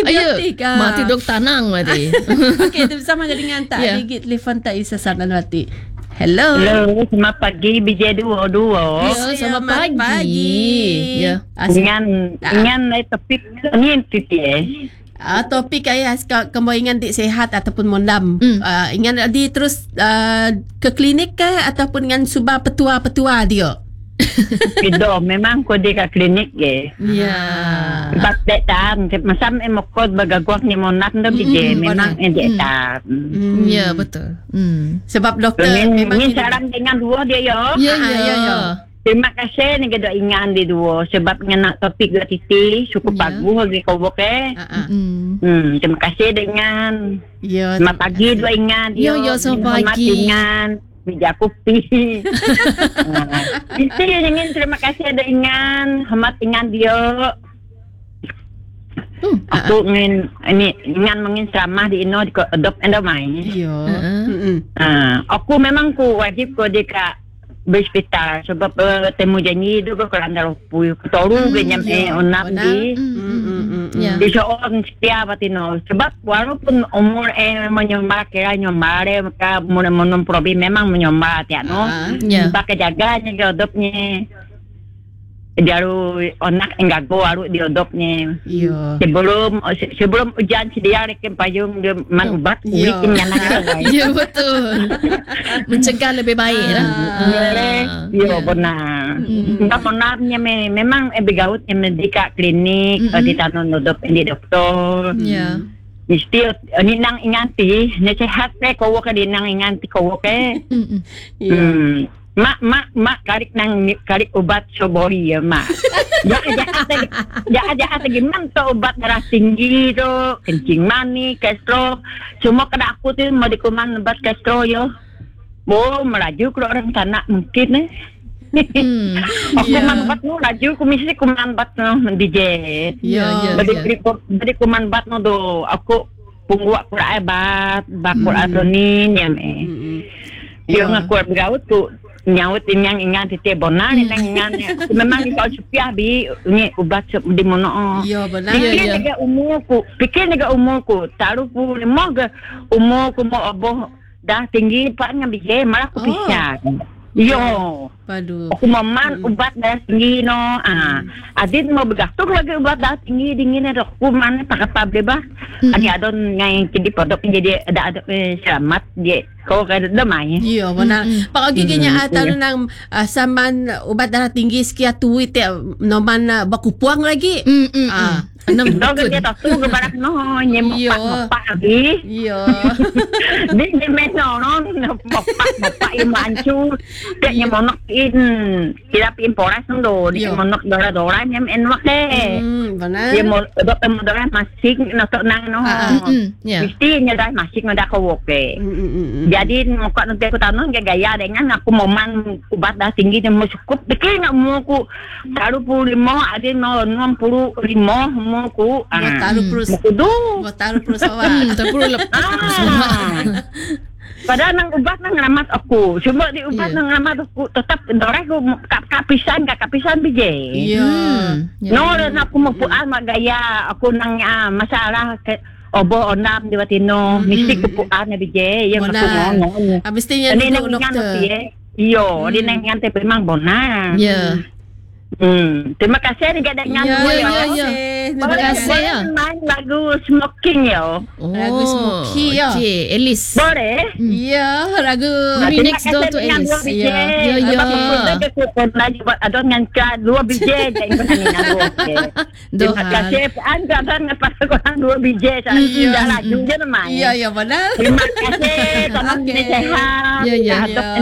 antibiotik. Mati dok tanang mati. Okey, bersama dengan tak digit telefon tak isa sanan mati. Hello. Selamat pagi BJ22. Selamat pagi. Ya. Ingan topik ni topik ayah kamu ingat di sehat ataupun mondam. Ingat di terus ke klinik ke ataupun dengan subah petua-petua dia. Pido memang ko di ka klinik ke. Ya. Bak detan masam emokod bagagwak ni monat ndo BJ memang detan. Ya betul. Sebab doktor memang ni sarang dengan dua dia yo. Ya. Terima kasih ni kita ingat di dua sebab dengan topik dua titik cukup bagus lagi kau ke. Terima kasih dengan. Ya. Selamat pagi dua ingat. Ya selamat pagi. Dengan meja kopi. Mesti ingin terima kasih ada ingat, hormat ingat dia. Aku ingin ceramah di Ino di adopt endomai. Ya. Aku memang ku wajib ko di ka berhospital sebab temu janji tu ko kerana rupu toru genyam onam di. Di seorang setia batino sebab walaupun umur menyembah kira nyembah mereka mun problem memang menyembah tiap no. Pakai jaganya diodopnya. Jaru onak enggak go aru diodopnya. Iya. Sebelum ujian sedia rekem payung dia manubat kulikin yang nak. Ya betul. Mencegah lebih baik lah. Ya benar. Enggak monarnya memang begaut yang di klinik di tanun odop di doktor. Ya. Mesti ni nang inganti, ni sehat ke kau ke nang inganti kau ke. Mak karik ubat sobori ya mak. Jahat lagi mantap obat darah tinggi tu, kencing manis, kolesterol. Cuma kena aku tu mau dikuman obat kolesterol yo. Melaju kalau orang tanah mungkin aku kuman obat no laju komisi kuman obat no DJ. Ya. Jadi kuman obat no do aku pungguak pura obat, bakul adonin ya Dia ngaku bergaut tu. Nyawut yang ingat di tebonan yang ingat memang di kau supiah bi ni ubat di mono. Ya benar. Pikir negara umurku taruh pu lima ke umurku mau aboh dah tinggi pak dengan biji malah aku pisah. Yo. Padu. Aku maman ubat dah tinggi no. Adit mau begatuk lagi ubat dah tinggi dingin ada aku mana pakai bebas. Ada adon yang jadi produk jadi ada selamat dia. Kau kena damai. Ya benar. Pak Ogi kenya tahu nang saman ubat darah tinggi sekian tuit noman bakupuang lagi. Enam dua dia tak tu kebarak no nyempak lagi. Ya. Di meno no mopak imancu dia nyemonok in kira imporas ndo di monok dora nyem enwak deh. Benar. Dia mau dora masih nak nang no. Mesti nyedai masih ndak kau oke. Jadi muka nanti aku tahu gaya dengan aku moman ubat dah tinggi dan cukup. Dekir nak mau aku taruh 45 ada 65 mau aku. Taruh perus. Taruh perus awak. Taruh lepas. Padahal nang ubat nang ramat aku. Cuma di ubat nang ramat aku tetap dorang aku kapisan biji. No nak aku mau puan mak gaya aku nang masalah obo onam di watino mesti kepuan na bije yang aku ngomong. Mestinya dulu dokter. Iyo, di nang ngante memang bonar. Ya. Terima kasih ni ada ngante. Ya. Terima kasih ya. Main lagu Smoking yo. Lagu Smoking ya. Okey, Elis. Boleh? Ya, lagu Next Door to Elis. Ya. Ada ngangkat 2 biji je yang terima kasih anda dan pasal 2 biji saja laju je namanya. Ya benar. Terima kasih salam sehat. Ya.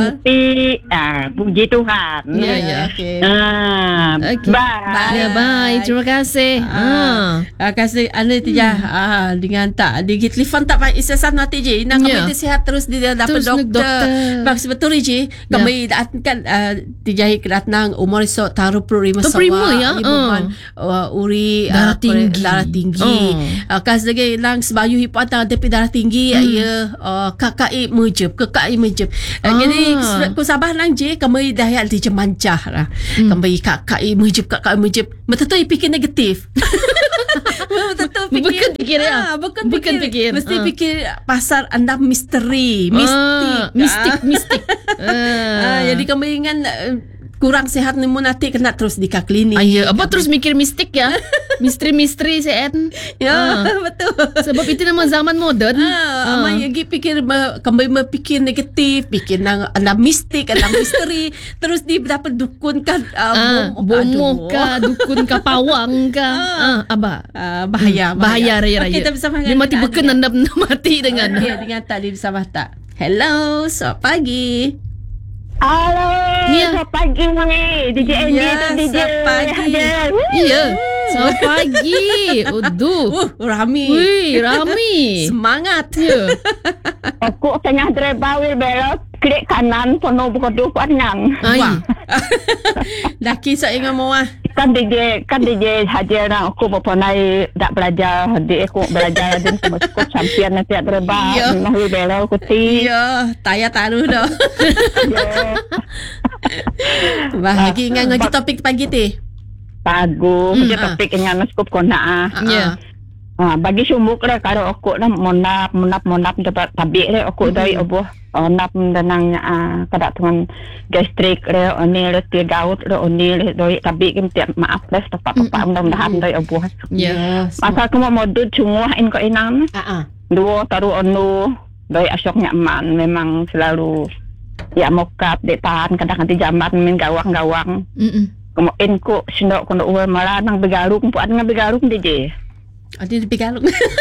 Puji Tuhan. Ya. Okey. Bye. Terima kasih. Kasih anda tijah dengan tak di telefon tak pak isasan nanti je nak kami sihat terus dia dapat doktor bak sebetul je kami kan tijah kedatang umur so taruh 25 ya uri darah tinggi kas lagi lang sebayu hipatang tapi darah tinggi ya KKI mujib jadi ku sabah lang je kami dah di jemancah lah kami KKI mujib betul tu fikir negatif Betul Bukan fikir ya. Bukan fikir. Mesti fikir pasal anda misteri, mistik. Jadi kemungkinan kurang sehat ni nanti kena terus di klinik. Apa terus mikir mistik ya? Misteri sehat. Ya, betul. Sebab itu nama zaman moden. Amai lagi fikir kembali berfikir negatif, fikir anda mistik, anda misteri, terus dapat dukun kan bomoh ka, dukun ka, pawang ka. Bahaya raya. Kita bisa dia mati beken anda mati dengan. Dengan tadi bersama tak. Hello, selamat pagi. Halo, selamat pagi ni. DJ Andy tu DJ. Selamat pagi. Ya, selamat pagi. Rami. Semangat. Ya. Aku tengah driver belok klik kanan penuh berkeduk panjang. Dah kisah ingat mau Kan DJ hajar aku berpanai tak belajar di aku belajar dan aku champion nanti driver nak belok kuti. Ya, tayar taruh dah. Bahagia ingat ngaji topik pagi ti. Bagus, topik ingat skup kona. Ya. Bagi sumuk le kalau aku nak monap dapat tabik le aku dari oboh nap danangnya kada dengan gastrik le oni le gaut le oni le dari tabik tiap maaf le tepat mudah-mudahan dari oboh. Ya. Masa aku mau modul cungah in ko inam. Dua taruh onu dari asok nyaman memang selalu ya mokap depan kadang-kadang jambat min gawang-gawang. Kemudian ku sindok kono malah nang begaruk puan nang begaruk DJ. Ada di Bigaluk.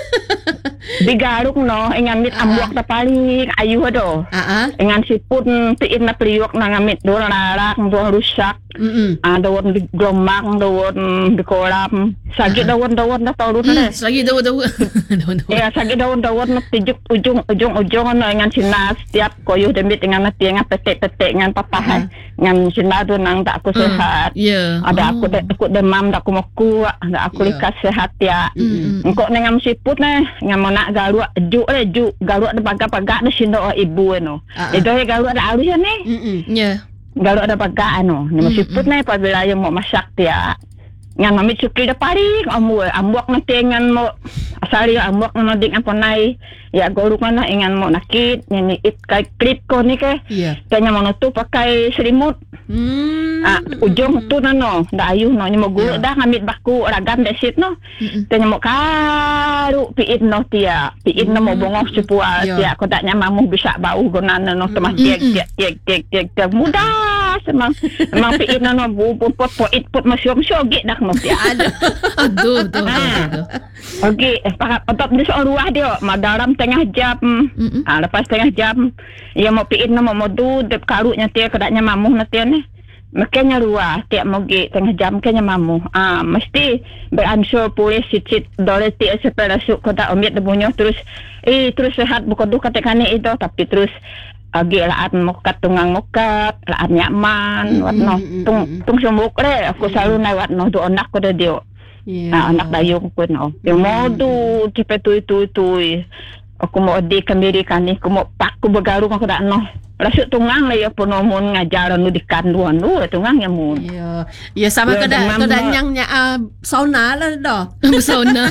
Bigaluk no, ingan mit ambuak ta paling ayu do. Ingan sipun tiin na priok na ngamit do larak do rusak. Dawon di glomang, dawon di kolam. Sagi dawon na taurun na. Sagi dawon. Ya, sagi dawon na tijuk ujung no ingan sinas tiap koyuh demit ingan na tiang petek ingan papahan. Ingan sinas do nang tak aku sehat. Ada aku demam tak aku moku, ada aku likas sehat ya. Engkau nengam siput ngam nak galuk galuk ada pagak na sindo ibu no. Itu galuk ada alus ni. Galuk ada pagak ni siput apabila yang mau masak dia. Ngan mami sukri da paring ambuak na tengan mo asari ambuak na ding aponai ya goruk na ingan mo nakit ni it kay clip ko ni ke kanya mo tu pakai selimut ujung tu no da ayu no ni mo guru dah ngamit baku ragam desit no kanya mo karu piit no piit no mo bongos sepua tia ko dak mamu bisa bau gonan no temas tiek mudah semang piit no pot pot masyom syogit dak no tia aduh. Okey, untuk di seorang ruah dia, dalam tengah jam. Lepas tengah jam, ia mau piin nama modu, dep karutnya dia kedaknya mamuh nanti ni. Makanya ruah tiap mogi tengah jam kenya mamuh. Mesti beransur polis cicit dole tiap sepeda suk kota omit debunyo terus sehat bukan duka tekane itu tapi terus agi laat mokat tungang mokat laat nyaman watno tung sumuk le aku selalu naik watno do anak ko dia. Anak dayung ko no. Yung modu cepet tu. Aku mau di kembiri kan ni, aku mau pak ku begarung aku dak no. Rasuk tungang le ya ponomun ngajar nu di kanduan nu tungang ya mun. Ya sama kada nyangnya sauna lah dah. Sauna.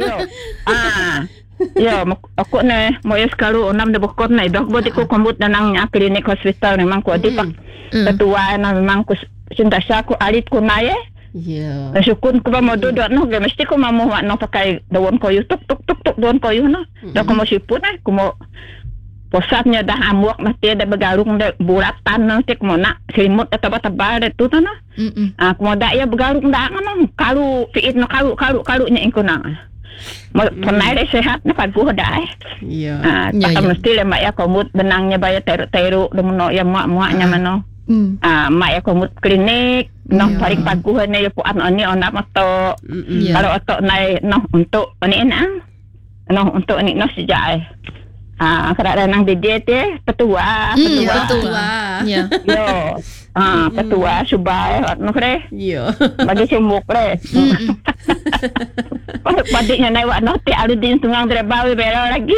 Ya, aku ne mau sekarang onam de bokot na dok buat aku kombut danangnya klinik hospital memang ku dipak. Tetua na memang ku sintasya ku alit ku nae. Sukun ko ba mo do no mesti ko mamu no pakai daun koyu tuk daun koyu no. Dak ko mo siput ko mo posatnya dah amuak na tiada begarung de bulatan no tik mo nak selimut atau tebal de tu no. Ko mo dak ya begarung dak no kalu piit no kalu nya ingko nang. Mo penai de sehat na paguh dah. Mesti le mak ya komut benangnya bayar teru demono ya mak-maknya mano. Mak ya komut klinik noh paling paguhan na yung puan oni onap ato kalau ato na noh untuk oni untuk oni noh sejak kada nang didiete petua petua subay no kre bagi sumuk kre padiknya na wa no ti alu din tungang drebawi belo lagi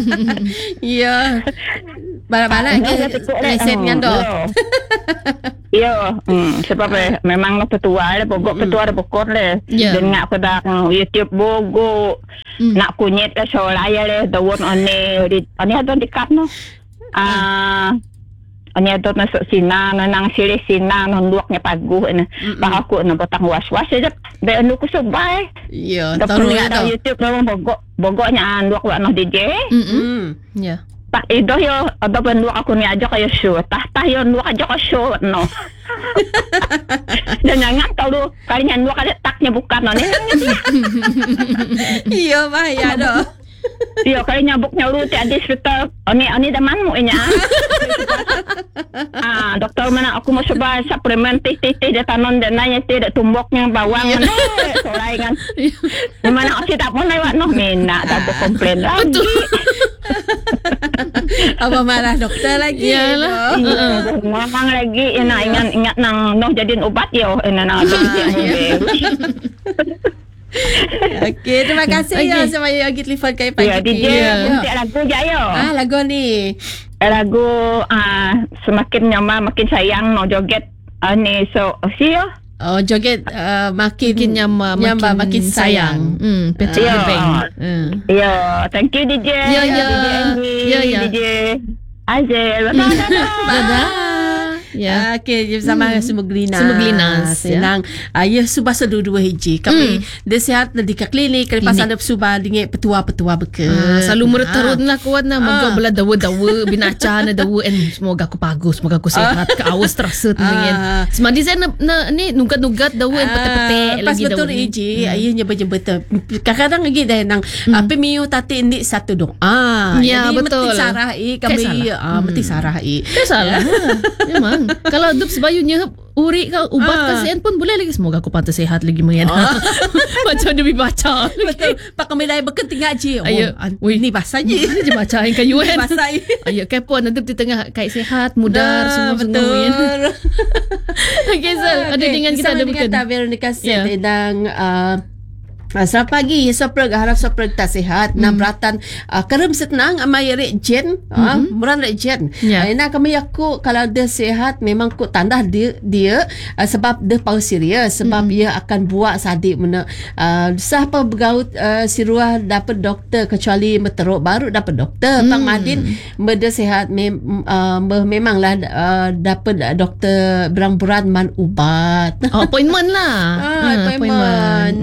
bala-bala ke reset ngan do Ya, sebab memang petua le, pokok petua ada pokok le. Dengar aku dah YouTube bogo, nak kunyit le solaya le, dawon oni ada dekat no. Oni ada masuk sina, nang sili sina, nonduaknya paguh ni. Bah aku nak potang was-was saja. Dah anu ku subai. Ya, tahu ada YouTube memang bogoknya anduak wa no DJ. Ya. Tak itu yo ada pendua aku ni aja kayak show. Tah yo ndua aja kayak show no. Dan nyangat kalau kalinya ndua kada taknya bukan no. Iya bahaya doh. Iya kalinya buknya lu ti ada cerita oni dah manmu nya. Doktor mana aku mau coba suplemen teh dia tanon dan nanya tidak tumboknya bawang mana. Solai kan. Mana aku tak mau lewat no mina tak komplain lagi. Apa marah dokter lagi? Yalah. Ngomong lagi ingat nang noh jadiin obat yo nang Okey, terima kasih ya sama Yogi telefon kami pagi. Ya, DJ untuk lagu je yo. Lagu ni. Lagu semakin nyaman makin sayang no joget ni so si yo. Oh joget makin nyaman makin sayang. Peter Bang. Ya, thank you DJ. Ya. DJ Azel. Dadah. Ya. Okey, bersama Semuglinas. Senang. Ya subah sedua hiji. Kami dia sihat di klinik, kali pasal ada subah dengan petua-petua beke. Selalu meretarun lah kuat nak moga bela dawa-dawa binaca na dawa semoga aku bagus, semoga aku sihat, ke awas terasa dengan. Semadi saya ni nugat-nugat dawa pete-pete lagi dawa. Pas betul hiji, ayah nyebut-nyebut. Kadang-kadang lagi dah nang pemiu tati ni satu doa. Ya, jadi betul. Mesti sarai kami mesti sarai. Salah. Memang. Kalau hidup sebayunya uri kau ubat kasihan pun boleh lagi. Semoga aku pantas sehat lagi mayan. Macam dia baca. Betul. Pak kami dah berkenting ngaji. Ni bahasa je. Ni je baca yang kayu kan. Bahasa. Ayo kepo nanti di tengah kait sehat, mudar semua betul. Okey, so ada dengan kita ada bukan. Kita Veronica sedang selamat pagi, harap sopreg tak sihat. Nak beratan kerem senang amai rek jen, muran rek jen. Nak kami aku kalau dia sihat memang ku tanda dia sebab dia pau serius sebab dia akan buat sadik mana siapa bergaut siruah dapat doktor kecuali meteruk baru dapat doktor. Pang Madin dia sihat memanglah dapat doktor berang-berang man ubat. Appointment lah. Appointment.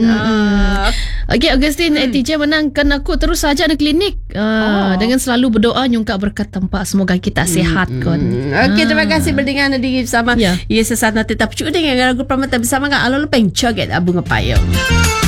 Okey, Augustine teacher menangkan aku terus saja di klinik dengan selalu berdoa nyungkak berkat tempat semoga kita sihat kon. Okey, terima kasih berdengar di bersama. Ya, sesaat nanti tetap cukup dengan lagu Pramata bersama dengan Alol Peng Joget Abu Ngepayung.